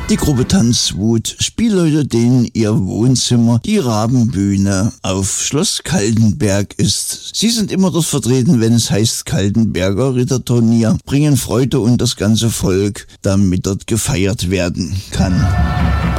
Die Gruppe Tanzwut, Spielleute, denen ihr Wohnzimmer die Rabenbühne auf Schloss Kaltenberg ist. Sie sind immer dort vertreten, wenn es heißt Kaltenberger Ritterturnier, bringen Freude und das ganze Volk, damit dort gefeiert werden kann.